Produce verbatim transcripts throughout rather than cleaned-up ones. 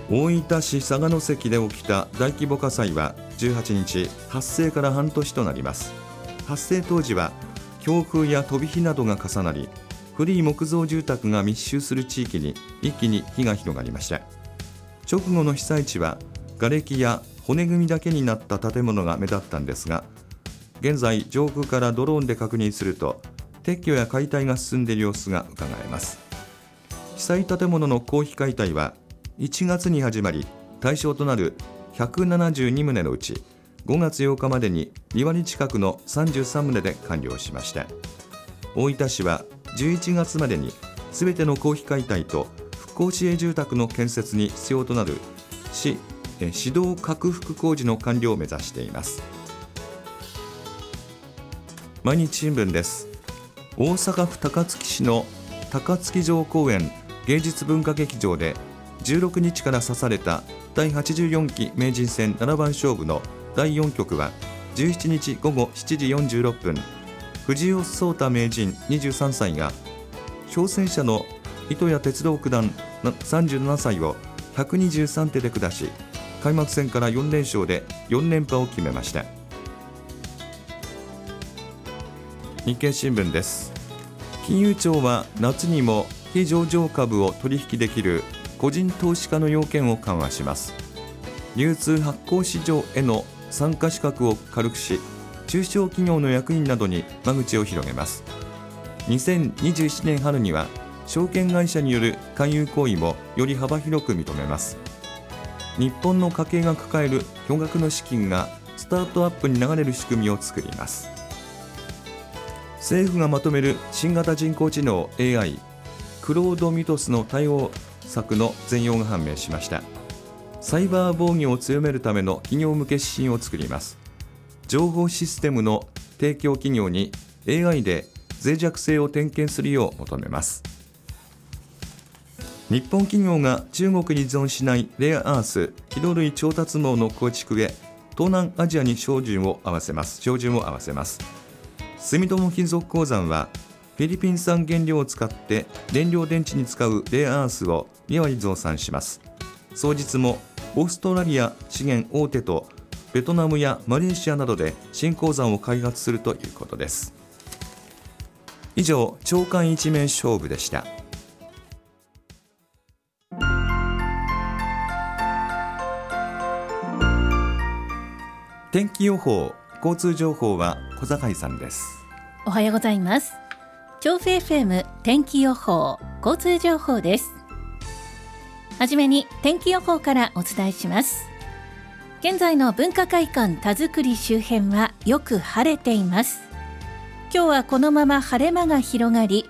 大分市佐賀関で起きた大規模火災はじゅうはちにち、発生から半年となります。発生当時は強風や飛び火などが重なり、古い木造住宅が密集する地域に一気に火が広がりました。直後の被災地は瓦礫や骨組みだけになった建物が目立ったんですが、現在上空からドローンで確認すると撤去や解体が進んでいる様子が伺えます。被災建物の公費解体はいちがつに始まり、対象となるひゃくななじゅうにとうのうちごがつようかまでににわり近くのさんじゅうさんとうで完了しました。大分市はじゅういちがつまでにすべての公費解体と復興市営住宅の建設に必要となる市市道拡幅工事の完了を目指しています。毎日新聞です。大阪府高槻市の高槻城公園芸術文化劇場でじゅうろくにちから指されただいはちじゅうよんき名人戦ななばん勝負のだいよんきょくはじゅうしちにちごごしちじよんじゅうろっぷん、藤尾聡太名人にじゅうさんさいが挑戦者の糸谷哲郎九段さんじゅうななさいをひゃくにじゅうさんてで下し、開幕戦からよんれんしょうでよんれんぱを決めました。日経新聞です。金融庁は夏にも非上場株を取引できる個人投資家の要件を緩和します。流通発行市場への参加資格を軽くし、中小企業の役員などに間口を広げます。にせんにじゅうななねん春には証券会社による勧誘行為もより幅広く認めます。日本の家計が抱える巨額の資金がスタートアップに流れる仕組みを作ります。政府がまとめる新型人工知能 エーアイ クロードミトスの対応策の全容が判明しました。サイバー防御を強めるための企業向け指針を作ります。情報システムの提供企業に エーアイ で脆弱性を点検するよう求めます。日本企業が中国に依存しないレアアース、機動類調達網の構築へ東南アジアに照準を合わせます。照準を合わせます。住友金属鉱山はフィリピン産原料を使って燃料電池に使うレアアースをにわり増産します。双日もオーストラリア資源大手とベトナムやマレーシアなどで新鉱山を開発するということです。以上、朝刊一面勝負でした。天気予報、交通情報は小坂井さんです。 おはようございます。調布 エフエム 天気予報、交通情報です。はじめに天気予報からお伝えします。現在の文化会館田作周辺はよく晴れています。今日はこのまま晴れ間が広がり、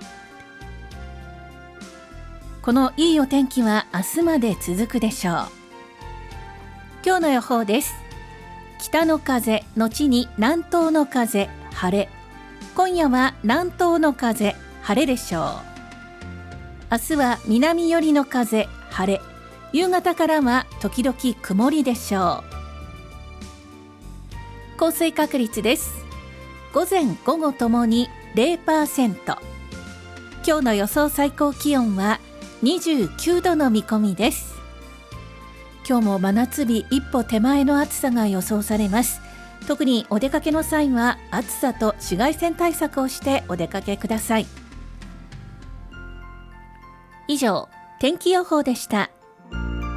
このいいお天気は明日まで続くでしょう。今日の予報です。北の風後に南東の風、晴れ。今夜は南東の風、晴れでしょう。明日は南寄りの風、晴れ。夕方からは時々曇りでしょう。降水確率です。午前午後ともに ゼロパーセント。 今日の予想最高気温はにじゅうきゅうどの見込みです。今日も真夏日一歩手前の暑さが予想されます。特にお出かけの際は暑さと紫外線対策をしてお出かけください。以上、天気予報でした。